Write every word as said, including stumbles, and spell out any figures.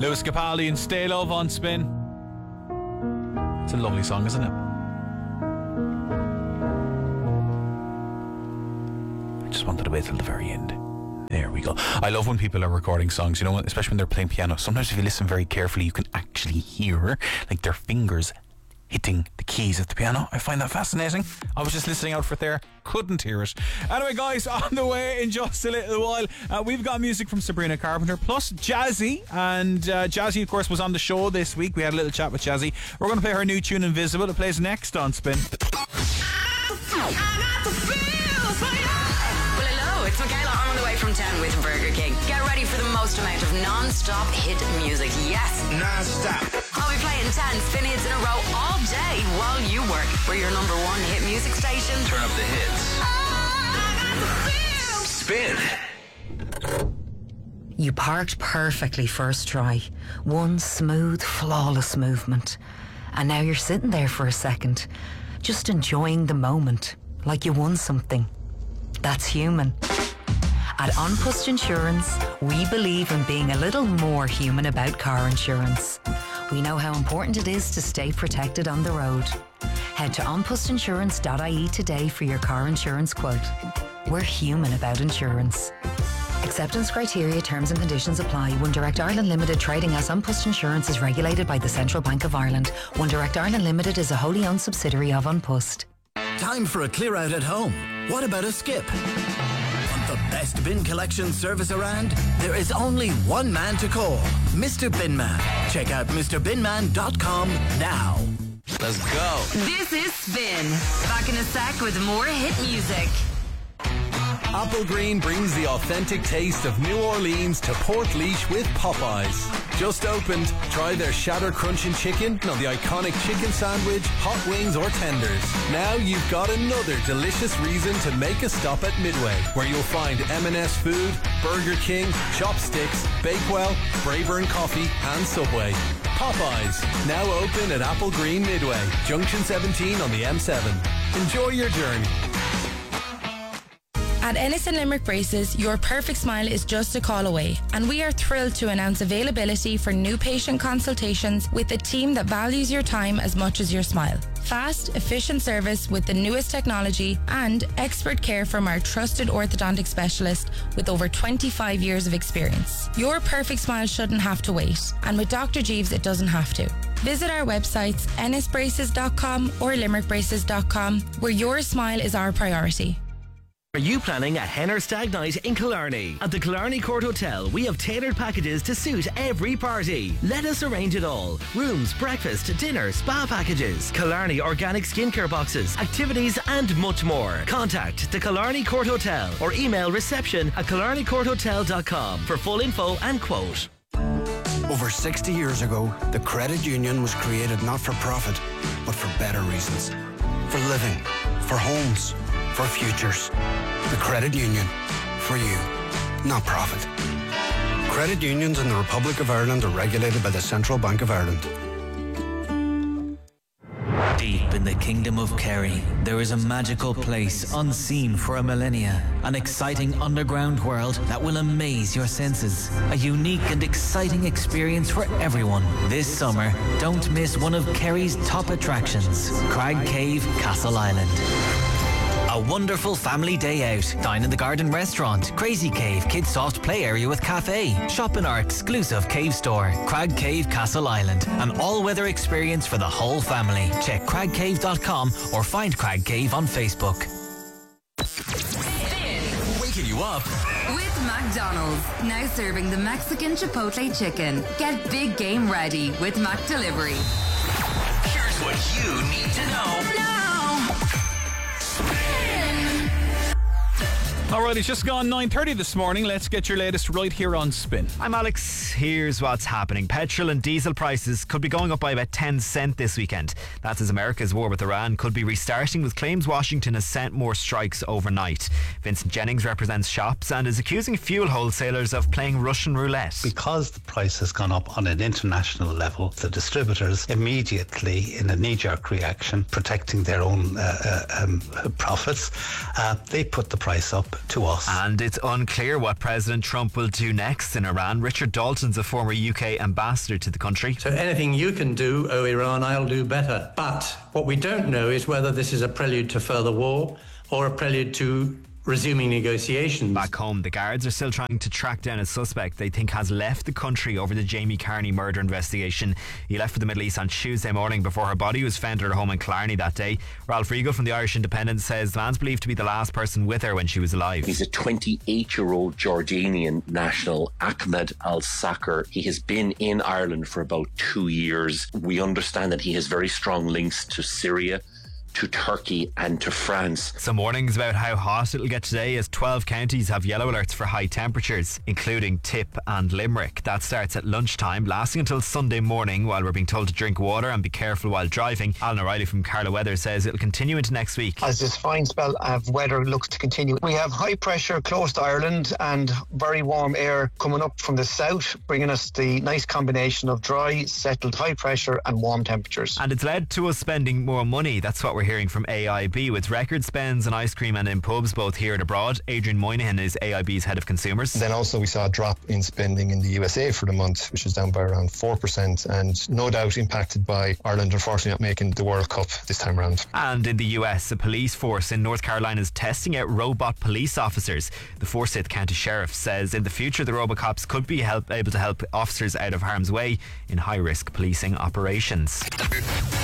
Lewis Capaldi and Stay Love on Spin. It's a lovely song, isn't it? I just wanted to wait till the very end. There we go. I love when people are recording songs, you know, especially when they're playing piano. Sometimes if you listen very carefully, you can actually hear like their fingers hitting the keys of the piano. I find that fascinating. I was just listening out for it there, couldn't hear it. Anyway, guys, on the way in just a little while, uh, we've got music from Sabrina Carpenter plus Jazzy, and uh, Jazzy of course was on the show this week. We had a little chat with Jazzy. We're going to play her new tune Invisible. It plays next on Spin. It's Michaela. I'm on the way from town with Burger King. Get ready for the most amount of non-stop hit music. Yes, non-stop. I'll be playing ten spin hits in a row all day while you work. We're your number one hit music station. Turn up the hits. Oh, Spin. You parked perfectly first try. One smooth, flawless movement. And now you're sitting there for a second, just enjoying the moment, like you won something. That's human. At An Post Insurance, we believe in being a little more human about car insurance. We know how important it is to stay protected on the road. Head to an post insurance dot I E today for your car insurance quote. We're human about insurance. Acceptance criteria, terms and conditions apply. One Direct Ireland Limited, trading as An Post Insurance, is regulated by the Central Bank of Ireland. One Direct Ireland Limited is a wholly owned subsidiary of An Post. Time for a clear out at home. What about a skip? Want the best bin collection service around? There is only one man to call, Mister Binman. Check out Mr bin man dot com now. Let's go. This is Spin. Back in a sec with more hit music. Apple Green brings the authentic taste of New Orleans to Portlaoise with Popeyes. Just opened, try their shatter crunching chicken on the iconic chicken sandwich, hot wings or tenders. Now you've got another delicious reason to make a stop at Midway, where you'll find M and S Food, Burger King, Chopsticks, Bakewell, Braeburn Coffee and Subway. Popeyes, now open at Apple Green Midway, Junction seventeen on the M seven. Enjoy your journey. At Ennis and Limerick Braces, your perfect smile is just a call away, and we are thrilled to announce availability for new patient consultations with a team that values your time as much as your smile. Fast, efficient service with the newest technology and expert care from our trusted orthodontic specialist with over twenty-five years of experience. Your perfect smile shouldn't have to wait, and with Doctor Jeeves it doesn't have to. Visit our websites ennis braces dot com or limerick braces dot com, where your smile is our priority. Are you planning a hen or stag night in Killarney? At the Killarney Court Hotel, we have tailored packages to suit every party. Let us arrange it all. Rooms, breakfast, dinner, spa packages, Killarney organic skincare boxes, activities and much more. Contact the Killarney Court Hotel or email reception at killarney court hotel dot com for full info and quote. Over sixty years ago, the credit union was created not for profit, but for better reasons. For living, for homes, for futures. The credit union. For you, not profit. Credit unions in the Republic of Ireland are regulated by the Central Bank of Ireland. Deep in the kingdom of Kerry, there is a magical place unseen for a millennia. An exciting underground world that will amaze your senses. A unique and exciting experience for everyone. This summer, don't miss one of Kerry's top attractions, Crag Cave Castle Island. A wonderful family day out. Dine in the Garden Restaurant, Crazy Cave, Kids Soft Play Area with cafe. Shop in our exclusive cave store, Crag Cave Castle Island. An all-weather experience for the whole family. Check crag cave dot com or find Crag Cave on Facebook. Waking you up with McDonald's. Now serving the Mexican Chipotle chicken. Get big game ready with Mac Delivery. Here's what you need to know. No. Alright, it's just gone nine thirty this morning. Let's get your latest right here on Spin. I'm Alex. Here's what's happening. Petrol and diesel prices could be going up by about ten cents this weekend. That's as America's war with Iran could be restarting, with claims Washington has sent more strikes overnight. Vincent Jennings represents shops and is accusing fuel wholesalers of playing Russian roulette. Because the price has gone up on an international level, the distributors immediately, in a knee-jerk reaction, protecting their own uh, uh, um, profits, uh, they put the price up up to us. And it's unclear what President Trump will do next in Iran. Richard Dalton's a former U K ambassador to the country. So anything you can do, oh Iran, I'll do better. But what we don't know is whether this is a prelude to further war or a prelude to resuming negotiations. Back home, the guards are still trying to track down a suspect they think has left the country over the Jamie Carney murder investigation. He left for the Middle East on Tuesday morning before her body was found at her home in Killarney that day. Ralph Riegel from the Irish Independent says the man's believed to be the last person with her when she was alive. He's a twenty-eight-year-old Jordanian national, Ahmed Al-Sakr. He has been in Ireland for about two years. We understand that he has very strong links to Syria, to Turkey and to France. Some warnings about how hot it'll get today as twelve counties have yellow alerts for high temperatures, including Tip and Limerick. That starts at lunchtime, lasting until Sunday morning, while we're being told to drink water and be careful while driving. Alan O'Reilly from Carlow Weather says it'll continue into next week. As this fine spell of weather looks to continue, we have high pressure close to Ireland and very warm air coming up from the south, bringing us the nice combination of dry, settled high pressure and warm temperatures. And it's led to us spending more money. That's what we're hearing from A I B, with record spends on ice cream and in pubs both here and abroad. Adrian Moynihan is A I B's head of consumers. Then also we saw a drop in spending in the U S A for the month, which is down by around four percent, and no doubt impacted by Ireland unfortunately not making the World Cup this time around. And in the U S, a police force in North Carolina is testing out robot police officers. The Forsyth County Sheriff says in the future the robocops could be help, able to help officers out of harm's way in high-risk policing operations.